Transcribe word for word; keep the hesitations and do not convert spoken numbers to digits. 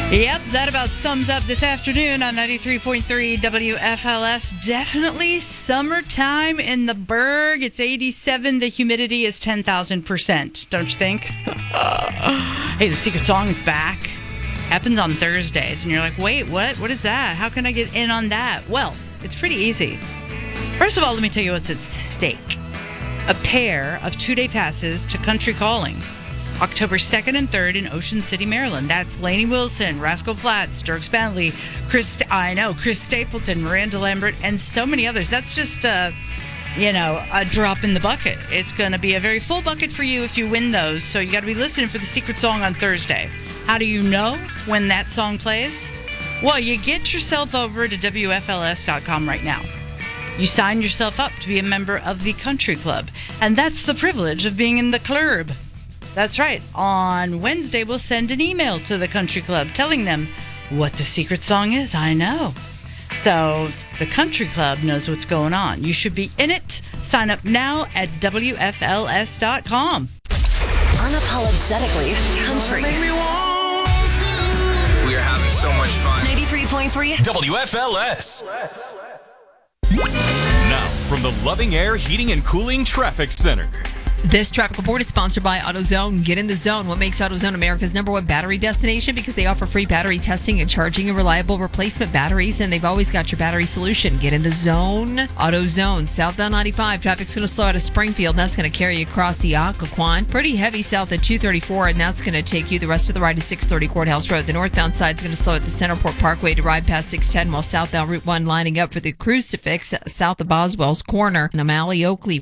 Yep, that about sums up this afternoon on ninety-three point three W F L S. Definitely summertime in the Berg. It's eighty-seven. The humidity is ten thousand percent. Don't you think? Hey, the secret song is back. Happens on Thursdays. And you're like, wait, what? What is that? How can I get in on that? Well, it's pretty easy. First of all, let me tell you what's at stake. A pair of two-day passes to Country Calling. October second and third in Ocean City, Maryland. That's Lainey Wilson, Rascal Flatts, Dirk Bentley, Chris, I know, Chris Stapleton, Miranda Lambert, and so many others. That's just, uh, you know, a drop in the bucket. It's going to be a very full bucket for you if you win those. So you got to be listening for the secret song on Thursday. How do you know when that song plays? Well, you get yourself over to W F L S dot com right now. You sign yourself up to be a member of the Country Club. And that's the privilege of being in the club. That's right. On Wednesday, we'll send an email to the Country Club telling them what the secret song is. I know. So the Country Club knows what's going on. You should be in it. Sign up now at W F L S dot com. Unapologetically country. We are having so much fun. ninety-three point three W F L S. Now, from the Loving Air Heating and Cooling Traffic Center. This traffic report is sponsored by AutoZone. Get in the zone. What makes AutoZone America's number one battery destination? Because they offer free battery testing and charging and reliable replacement batteries, and they've always got your battery solution. Get in the zone. AutoZone. Southbound ninety-five. Traffic's going to slow out of Springfield, and that's going to carry you across the Occoquan. Pretty heavy south at two thirty-four, and that's going to take you the rest of the ride to six thirty Courthouse Road. The northbound side is going to slow at the Centerport Parkway to ride past six ten, while southbound Route one lining up for the Crucifix south of Boswell's Corner and O'Malley Oakley.